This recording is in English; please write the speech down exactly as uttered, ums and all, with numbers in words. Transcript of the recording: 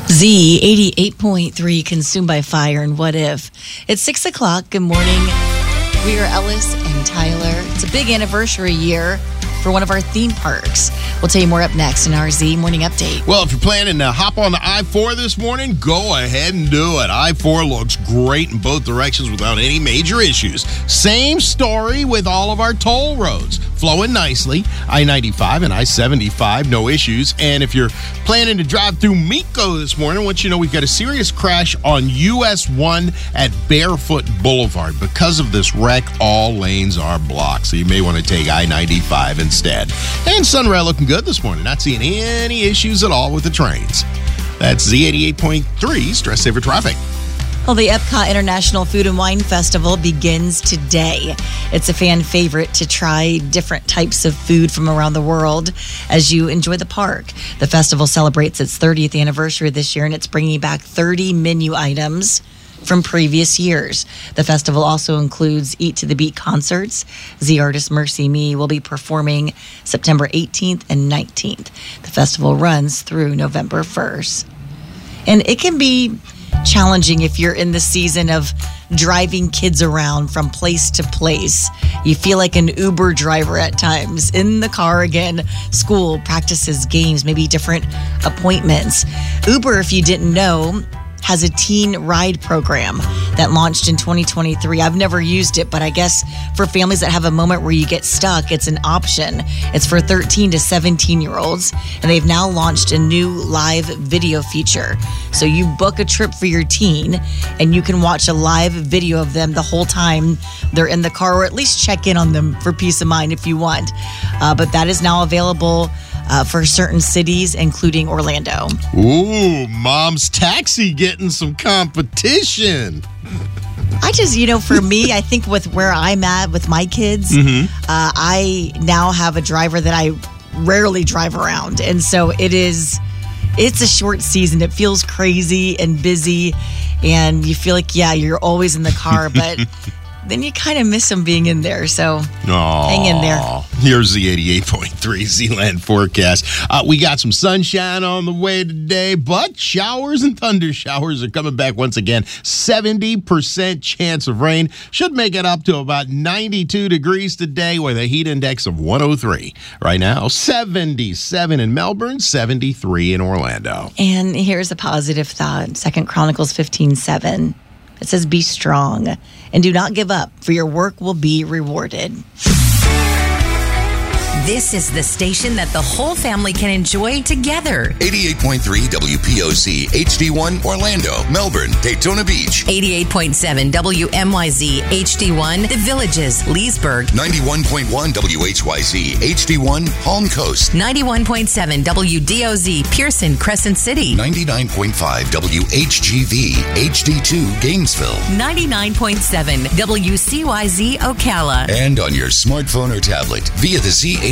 Z eighty-eight point three, Consumed by Fire and What If. It's six o'clock. Good morning. We are Ellis and Tyler. It's a big anniversary year for one of our theme parks. We'll tell you more up next in our Z Morning Update. Well, if you're planning to hop on the I four this morning, go ahead and do it. I four looks great in both directions without any major issues. Same story with all of our toll roads. Flowing nicely. I ninety-five and I seventy-five, no issues. And if you're planning to drive through Miko this morning, I want you to know we've got a serious crash on U S one at Barefoot Boulevard. Because of this wreck, all lanes are blocked. So you may want to take I ninety-five instead. And Sunrail looking good this morning. Not seeing any issues at all with the trains. That's Z eighty-eight point three, Stress Saver Traffic. Well, the Epcot International Food and Wine Festival begins today. It's a fan favorite to try different types of food from around the world as you enjoy the park. The festival celebrates its thirtieth anniversary this year, and it's bringing back thirty menu items from previous years. The festival also includes Eat to the Beat concerts. Z artist Mercy Me will be performing September eighteenth and nineteenth. The festival runs through November first. And it can be challenging if you're in the season of driving kids around from place to place. You feel like an Uber driver at times, in the car again, school, practices, games, maybe different appointments. Uber, if you didn't know, has a teen ride program that launched in twenty twenty-three. I've never used it, but I guess for families that have a moment where you get stuck, it's an option. It's for thirteen to seventeen year olds, and they've now launched a new live video feature. So you book a trip for your teen, and you can watch a live video of them the whole time they're in the car, or at least check in on them for peace of mind if you want. Uh, but that is now available Uh, for certain cities, including Orlando. Ooh, Mom's Taxi getting some competition. I just, you know, for me, I think with where I'm at with my kids, mm-hmm. uh, I now have a driver that I rarely drive around. And so it is, it's a short season. It feels crazy and busy. And you feel like, yeah, you're always in the car, but then you kind of miss them being in there. So Aww. Hang in there. Here's the eighty-eight point three Z-Land forecast. Uh, we got some sunshine on the way today, but showers and thunder showers are coming back once again. seventy percent chance of rain. Should make it up to about ninety-two degrees today with a heat index of one oh three. Right now, seventy-seven in Melbourne, seventy-three in Orlando. And here's a positive thought. Second Chronicles fifteen seven. It says, be strong and do not give up, for your work will be rewarded. This is the station that the whole family can enjoy together. eighty-eight point three W P O Z, H D one, Orlando, Melbourne, Daytona Beach. eighty-eight point seven W M Y Z, H D one, The Villages, Leesburg. ninety-one point one W H Y Z, H D one, Palm Coast. ninety-one point seven W D O Z, Pearson, Crescent City. ninety-nine point five W H G V, H D two, Gainesville. ninety-nine point seven W C Y Z, Ocala. And on your smartphone or tablet via the Z